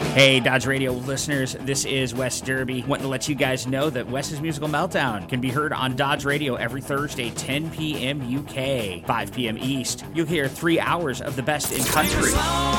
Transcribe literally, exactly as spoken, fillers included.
Hey, Dodge Radio listeners, this is Wes Derby. Wanting to let you guys know that Wes's Musical Meltdown can be heard on Dodge Radio every Thursday, ten p.m. U K, five p.m. East. You'll hear three hours of the best in country.